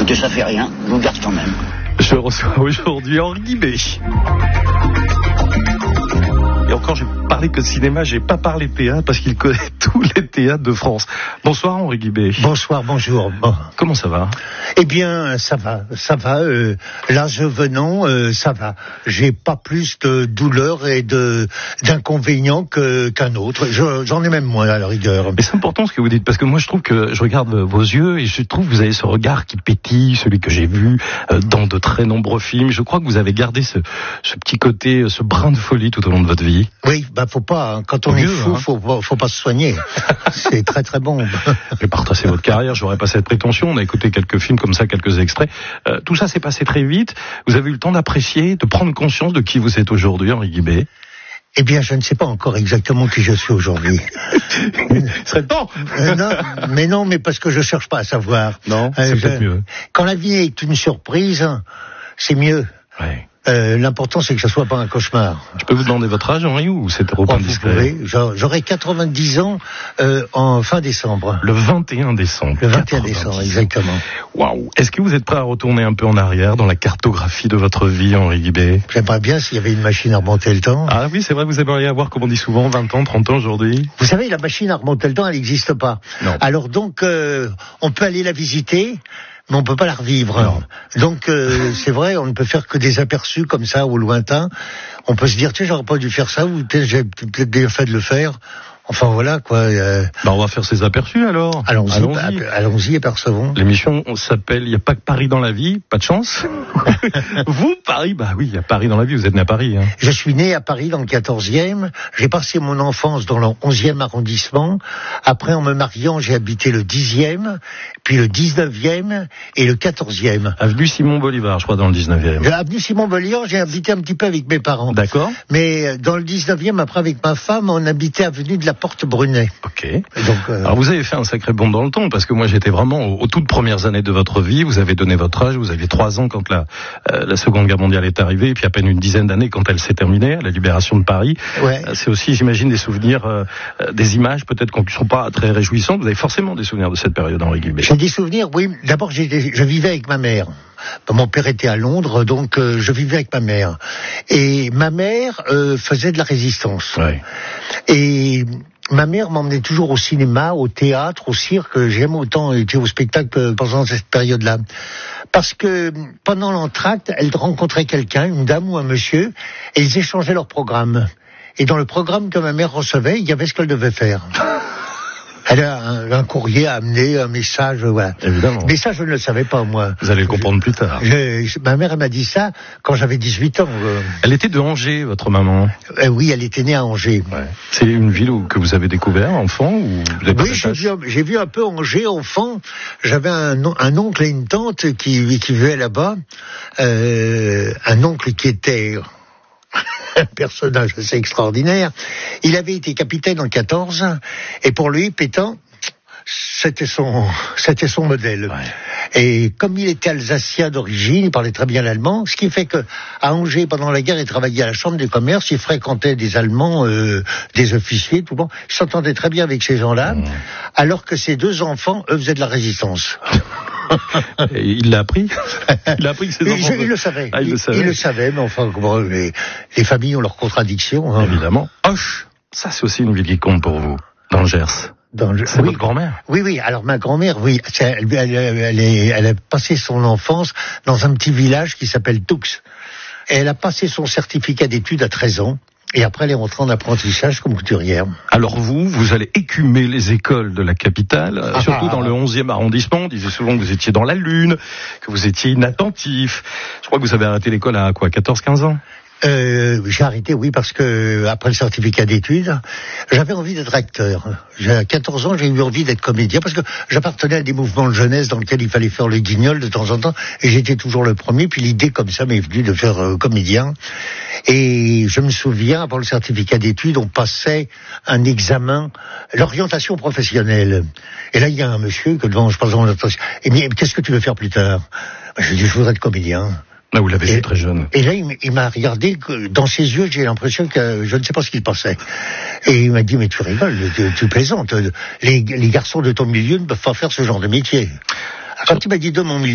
Écoutez, ça fait rien, je vous garde quand même. Je reçois aujourd'hui Henri Guibé. Et encore, j'ai parlé que cinéma, j'ai pas parlé théâtre parce qu'il connaît tous les théâtres de France. Bonsoir Henri Guibé. Bonsoir, bonjour. Bon. Comment ça va? Eh bien, ça va. L'âge venant, ça va. J'ai pas plus de douleurs et d'inconvénients qu'un autre. J'en ai même moins à la rigueur. Mais c'est important ce que vous dites, parce que moi je trouve que je regarde vos yeux et je trouve que vous avez ce regard qui pétille, celui que j'ai vu dans de très nombreux films. Je crois que vous avez gardé ce petit côté, ce brin de folie tout au long de votre vie. Oui, faut pas. Hein. Quand on est fou, faut pas se soigner. C'est très très bon. J'ai pas retracé votre carrière, j'aurais pas cette prétention. On a écouté quelques films comme ça, quelques extraits. Tout ça s'est passé très vite. Vous avez eu le temps d'apprécier, de prendre conscience de qui vous êtes aujourd'hui, Henri Guibé? Eh bien, je ne sais pas encore exactement qui je suis aujourd'hui. Ce serait temps. Non, mais parce que je cherche pas à savoir. Non, c'est peut-être mieux. Quand la vie est une surprise, c'est mieux. Ouais. L'important, c'est que ça soit pas un cauchemar. Je peux vous demander votre âge, Henri, ou c'est trop indiscret? J'aurai 90 ans en fin décembre. Le 21 décembre. Le 21 décembre, exactement. Waouh. Est-ce que vous êtes prêt à retourner un peu en arrière dans la cartographie de votre vie, Henri Guibé? J'aimerais bien s'il y avait une machine à remonter le temps. Ah oui, c'est vrai, vous aimeriez avoir, comme on dit souvent, 20 ans, 30 ans aujourd'hui? Vous savez, la machine à remonter le temps, elle n'existe pas. Non. Alors donc, on peut aller la visiter, mais on peut pas la revivre. Non. Donc c'est vrai, on ne peut faire que des aperçus comme ça au lointain. On peut se dire, tiens, j'aurais pas dû faire ça, ou j'ai peut-être bien fait de le faire. Enfin voilà quoi. On va faire ces aperçus alors. Allons-y, apercevons. L'émission s'appelle Il n'y a pas que Paris dans la vie, pas de chance. Vous, Paris, bah oui, il y a Paris dans la vie, vous êtes né à Paris. Hein. Je suis né à Paris dans le 14e, j'ai passé mon enfance dans le 11e arrondissement. Après, en me mariant, j'ai habité le 10e, puis le 19e et le 14e. Avenue Simon Bolivar, je crois, dans le 19e. Avenue Simon Bolivar, j'ai habité un petit peu avec mes parents. D'accord. Mais dans le 19e, après avec ma femme, on habitait avenue de la Porte Brunet. Ok. Donc, alors vous avez fait un sacré bond dans le temps, parce que moi j'étais vraiment aux toutes premières années de votre vie. Vous avez donné votre âge, vous aviez 3 ans quand la Seconde Guerre mondiale est arrivée, et puis à peine une dizaine d'années quand elle s'est terminée, à la libération de Paris. Ouais. C'est aussi, j'imagine, des souvenirs, des images peut-être qui ne sont pas très réjouissantes. Vous avez forcément des souvenirs de cette période, Henri Guibé. J'ai des souvenirs, oui. D'abord, je vivais avec ma mère. Mon père était à Londres, donc je vivais avec ma mère. Et ma mère faisait de la résistance. Ouais. Et ma mère m'emmenait toujours au cinéma, au théâtre, au cirque. J'aime autant été au spectacle pendant cette période-là. Parce que pendant l'entracte, elle rencontrait quelqu'un, une dame ou un monsieur, et ils échangeaient leur programme. Et dans le programme que ma mère recevait, il y avait ce qu'elle devait faire. Elle a un courrier à amener, un message, voilà. Évidemment. Mais ça, je ne le savais pas, moi. Vous allez le comprendre plus tard. Ma mère, elle m'a dit ça quand j'avais 18 ans. Elle était de Angers, votre maman? Oui, elle était née à Angers. Ouais. C'est une ville que vous avez découvert, enfant, ou vous avez Oui, j'ai vu un peu Angers, enfant. J'avais un oncle et une tante qui vivaient là-bas. Un oncle qui était un personnage assez extraordinaire. Il avait été capitaine en 14, et pour lui, Pétain, c'était son modèle. Ouais. Et comme il était alsacien d'origine, il parlait très bien l'allemand, ce qui fait que à Angers, pendant la guerre, il travaillait à la chambre des commerces, il fréquentait des Allemands, des officiers, tout bon. Il s'entendait très bien avec ces gens-là, alors que ses 2 enfants, eux, faisaient de la résistance. Et il l'a appris. Il a appris que ses enfants... Il le savait. Ah, il le savait, mais enfin, les familles ont leurs contradictions. Hein. Évidemment. Auch, ça c'est aussi une ville qui compte pour vous, dans le Gers. C'est votre grand-mère? Oui. Alors ma grand-mère, oui, elle a passé son enfance dans un petit village qui s'appelle Toux. Elle a passé son certificat d'études à 13 ans. Et après, elle est rentrée en apprentissage comme couturière. Alors vous allez écumer les écoles de la capitale, surtout dans le 11e arrondissement. On disait souvent que vous étiez dans la lune, que vous étiez inattentif. Je crois que vous avez arrêté l'école à quoi, 14-15 ans? J'ai arrêté, oui, parce que après le certificat d'études, j'avais envie d'être acteur. À 14 ans, j'ai eu envie d'être comédien, parce que j'appartenais à des mouvements de jeunesse dans lesquels il fallait faire le guignol de temps en temps, et j'étais toujours le premier, puis l'idée comme ça m'est venue de faire comédien. Et je me souviens, avant le certificat d'études, on passait un examen, l'orientation professionnelle. Et là, il y a un monsieur que devant, je pense, et mais qu'est-ce que tu veux faire plus tard? Je lui dis, je voudrais être comédien. Là, vous l'avez fait très jeune. Et là, il m'a regardé, dans ses yeux, j'ai l'impression que je ne sais pas ce qu'il pensait. Et il m'a dit, mais tu rigoles, tu plaisantes. Les garçons de ton milieu ne peuvent pas faire ce genre de métier. Quand il m'a dit de mon milieu,